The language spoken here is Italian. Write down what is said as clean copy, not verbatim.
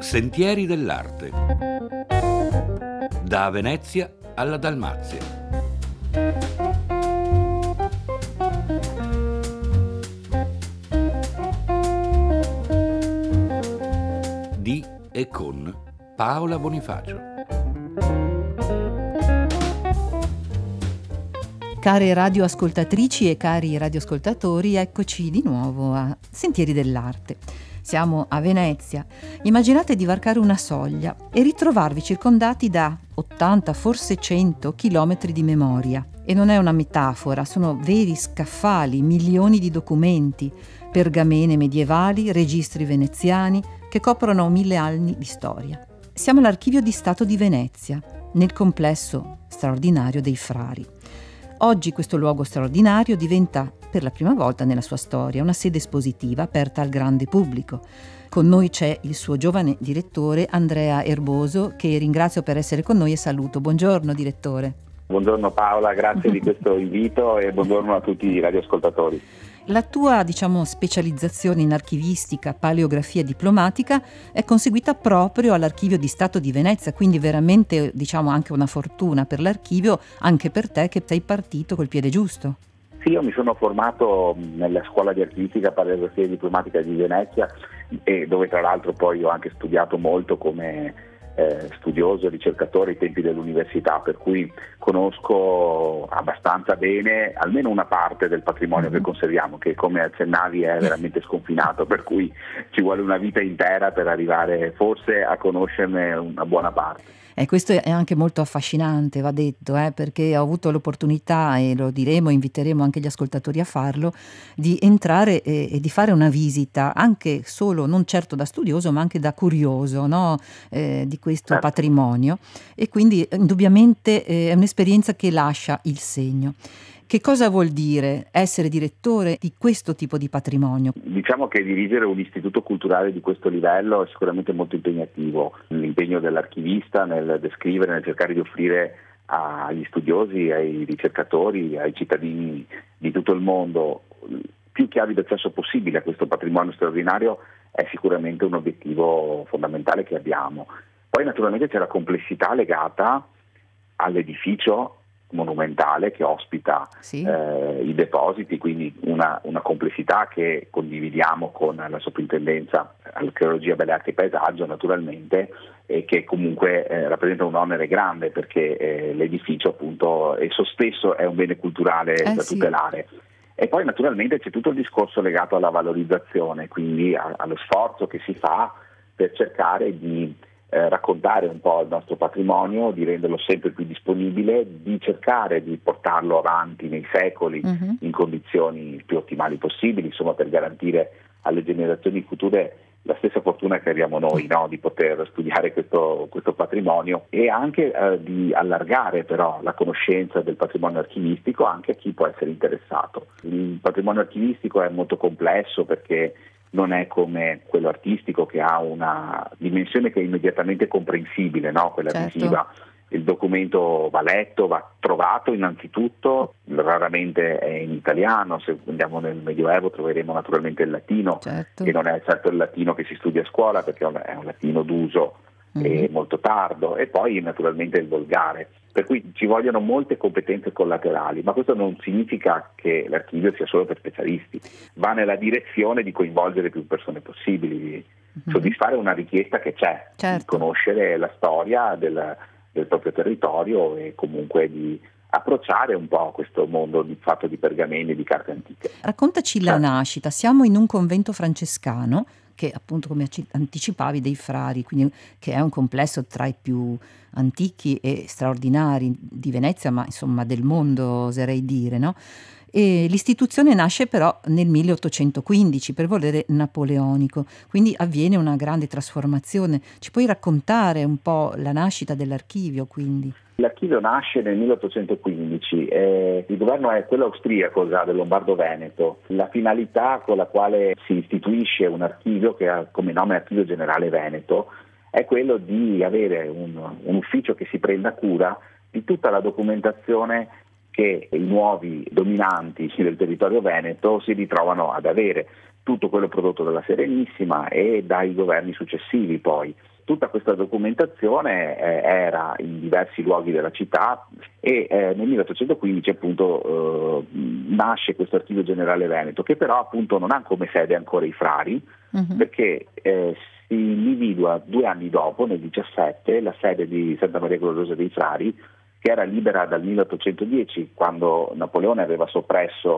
Sentieri dell'arte. Da Venezia alla Dalmazia. Di e con Paola Bonifacio. Care radioascoltatrici e cari radioascoltatori, eccoci di nuovo a Sentieri dell'arte. Siamo a Venezia. Immaginate di varcare una soglia e ritrovarvi circondati da 80, forse 100 chilometri di memoria. E non è una metafora, sono veri scaffali, milioni di documenti, pergamene medievali, registri veneziani che coprono 1000 anni di storia. Siamo all'Archivio di Stato di Venezia, nel complesso straordinario dei Frari. Oggi questo luogo straordinario diventa, per la prima volta nella sua storia, una sede espositiva aperta al grande pubblico. Con noi c'è il suo giovane direttore Andrea Erboso, che ringrazio per essere con noi e saluto. Buongiorno direttore. Buongiorno Paola, grazie di questo invito e buongiorno a tutti i radioascoltatori. La tua, specializzazione in archivistica, paleografia diplomatica è conseguita proprio all'Archivio di Stato di Venezia, quindi veramente, anche una fortuna per l'Archivio, anche per te che sei partito col piede giusto. Sì, io mi sono formato nella scuola di archivistica, paleografia e diplomatica di Venezia, e dove tra l'altro poi ho anche studiato molto come studioso e ricercatore ai tempi dell'università, per cui conosco abbastanza bene almeno una parte del patrimonio che conserviamo, che come accennavi è veramente sconfinato, per cui ci vuole una vita intera per arrivare forse a conoscerne una buona parte. Questo è anche molto affascinante, va detto, perché ho avuto l'opportunità, e lo diremo, inviteremo anche gli ascoltatori a farlo, di entrare e di fare una visita, anche solo, non certo da studioso, ma anche da curioso, no? Di questo patrimonio, e quindi indubbiamente è un'esperienza che lascia il segno. Che cosa vuol dire essere direttore di questo tipo di patrimonio? Diciamo che dirigere un istituto culturale di questo livello è sicuramente molto impegnativo. L'impegno dell'archivista nel descrivere, nel cercare di offrire agli studiosi, ai ricercatori, ai cittadini di tutto il mondo più chiavi d'accesso possibile a questo patrimonio straordinario è sicuramente un obiettivo fondamentale che abbiamo. Poi naturalmente c'è la complessità legata all'edificio monumentale che ospita i depositi, quindi una complessità che condividiamo con la Soprintendenza all'Archeologia, Belle Arti e Paesaggio naturalmente, e che comunque rappresenta un onere grande perché l'edificio appunto esso stesso è un bene culturale da tutelare. E poi naturalmente c'è tutto il discorso legato alla valorizzazione, quindi allo sforzo che si fa per cercare di raccontare un po' il nostro patrimonio, di renderlo sempre più disponibile, di cercare di portarlo avanti nei secoli in condizioni più ottimali possibili, insomma, per garantire alle generazioni future la stessa fortuna che abbiamo noi, no? Di poter studiare questo patrimonio, e anche di allargare però la conoscenza del patrimonio archivistico anche a chi può essere interessato. Il patrimonio archivistico è molto complesso perché non è come quello artistico che ha una dimensione che è immediatamente comprensibile, no? Quella visiva. Il documento va letto, va trovato innanzitutto, raramente è in italiano, se andiamo nel Medioevo troveremo naturalmente il latino, che non è certo il latino che si studia a scuola perché è un latino d'uso e molto tardo, e poi naturalmente il volgare. Per cui ci vogliono molte competenze collaterali, ma questo non significa che l'archivio sia solo per specialisti, va nella direzione di coinvolgere più persone possibili, di soddisfare una richiesta che c'è, di conoscere la storia del proprio territorio e comunque di approcciare un po' questo mondo fatto di pergameni e di carte antiche. Raccontaci la nascita. Siamo in un convento francescano che appunto, come anticipavi, dei Frari, quindi che è un complesso tra i più antichi e straordinari di Venezia, ma insomma del mondo, oserei dire, no? E l'istituzione nasce però nel 1815 per volere napoleonico, quindi avviene una grande trasformazione. Ci puoi raccontare un po' la nascita dell'archivio, quindi? L'archivio nasce nel 1815, il governo è quello austriaco già del Lombardo-Veneto. La finalità con la quale si istituisce un archivio che ha come nome Archivio Generale Veneto è quello di avere un ufficio che si prenda cura di tutta la documentazione che i nuovi dominanti del territorio veneto si ritrovano ad avere, tutto quello prodotto dalla Serenissima e dai governi successivi poi. Tutta questa documentazione era in diversi luoghi della città e nel 1815 appunto nasce questo Archivio Generale Veneto, che però appunto non ha come sede ancora i Frari, perché si individua 2 anni dopo, nel 17, la sede di Santa Maria Gloriosa dei Frari, che era libera dal 1810, quando Napoleone aveva soppresso